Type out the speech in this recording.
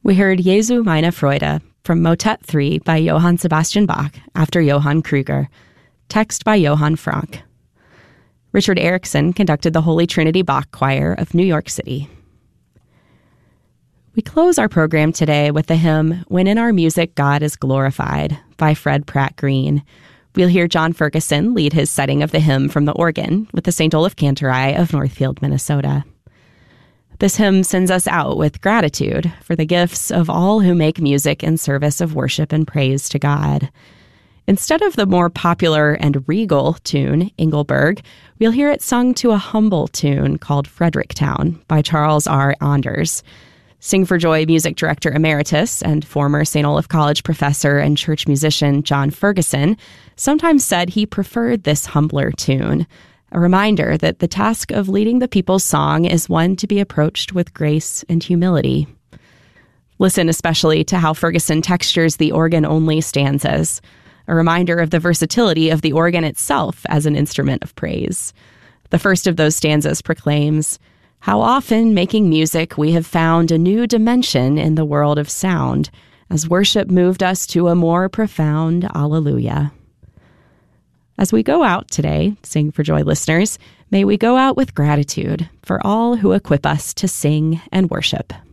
We heard Jesu meine Freude from Motet 3 by Johann Sebastian Bach after Johann Krüger, text by Johann Frank. Richard Erickson conducted the Holy Trinity Bach Choir of New York City. We close our program today with the hymn, When in Our Music God is Glorified, by Fred Pratt Green. We'll hear John Ferguson lead his setting of the hymn from the organ with the St. Olaf Cantori of Northfield, Minnesota. This hymn sends us out with gratitude for the gifts of all who make music in service of worship and praise to God. Instead of the more popular and regal tune, Engelberg, we'll hear it sung to a humble tune called Fredericktown by Charles R. Anders. Sing for Joy music director emeritus and former St. Olaf College professor and church musician John Ferguson sometimes said he preferred this humbler tune, a reminder that the task of leading the people's song is one to be approached with grace and humility. Listen especially to how Ferguson textures the organ-only stanzas, a reminder of the versatility of the organ itself as an instrument of praise. The first of those stanzas proclaims, "How often, making music, we have found a new dimension in the world of sound, as worship moved us to a more profound Alleluia." As we go out today, Sing for Joy listeners, may we go out with gratitude for all who equip us to sing and worship.